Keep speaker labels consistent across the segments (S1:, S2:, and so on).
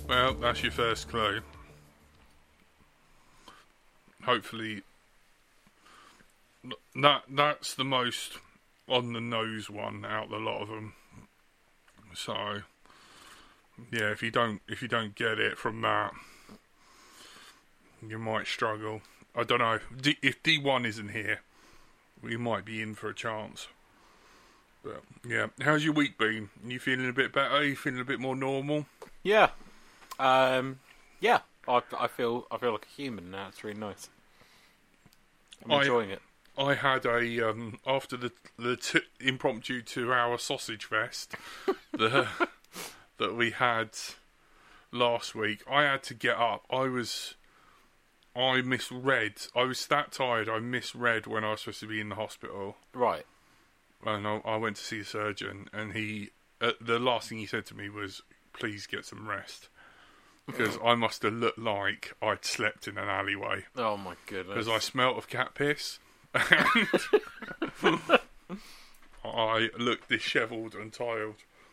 S1: Well, that's your first clue. Hopefully, that's the most on the nose one out of a lot of them. So, yeah, if you don't get it from that, you might struggle. I don't know if D1 isn't here, we might be in for a chance. But yeah, how's your week been? You feeling a bit better? You feeling a bit more normal?
S2: Yeah, yeah. I feel like a human now. It's really nice. I'm enjoying it.
S1: I had a after the impromptu 2-hour sausage fest that we had last week. I had to get up. I misread. I was that tired. I misread when I was supposed to be in the hospital.
S2: Right.
S1: And I went to see a surgeon, and he the last thing he said to me was, "Please get some rest," because I must have looked like I'd slept in an alleyway.
S2: Oh my goodness!
S1: Because I smelt of cat piss, and I looked dishevelled and tired.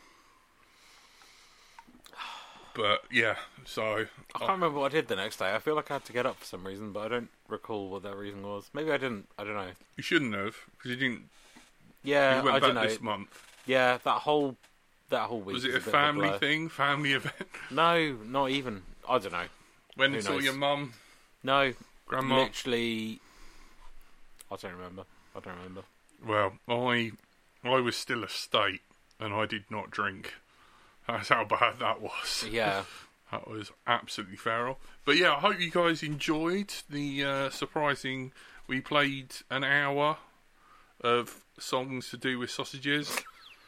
S1: But yeah, so
S2: I can't remember what I did the next day. I feel like I had to get up for some reason, but I don't recall what that reason was. Maybe I didn't. I don't know.
S1: You shouldn't have, because you didn't.
S2: Yeah,
S1: you went
S2: I
S1: back
S2: don't know.
S1: this month.
S2: Yeah, that whole week.
S1: Was it a
S2: bit of
S1: family
S2: blur.
S1: thing? Family event?
S2: No, not even. I don't know.
S1: When
S2: Who
S1: you saw
S2: knows?
S1: your mum,
S2: No,
S1: grandma?
S2: literally. I don't remember.
S1: Well, I was still a state, and I did not drink. That's how bad that was.
S2: Yeah.
S1: That was absolutely feral. But yeah, I hope you guys enjoyed the surprising. We played an hour of songs to do with sausages.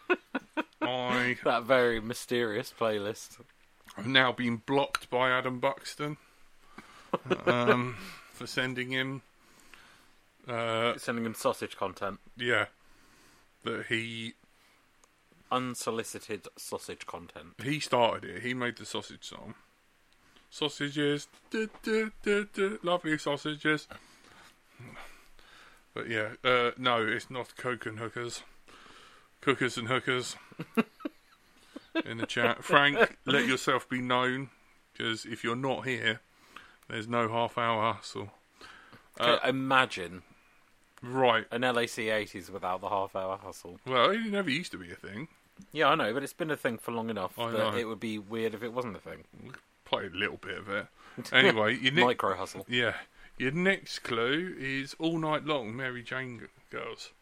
S2: That very mysterious playlist.
S1: I've now been blocked by Adam Buxton for sending him
S2: sausage content.
S1: Yeah, that he
S2: Unsolicited sausage content.
S1: He started it. He made the sausage song. Sausages, du, du, du, du, lovely sausages. But yeah, no, it's not Coke and Hookers. Cookers and Hookers. In the chat. Frank, let yourself be known, because if you're not here, there's no half-hour hustle.
S2: Imagine
S1: Right.
S2: an LAC 80s without the half-hour hustle.
S1: Well, it never used to be a thing.
S2: Yeah, I know, but it's been a thing for long enough
S1: I
S2: that
S1: know.
S2: it would be weird if it wasn't a thing.
S1: Played a little bit of it. Anyway,
S2: Micro hustle.
S1: Yeah. Your next clue is All Night Long, Mary Jane Girls.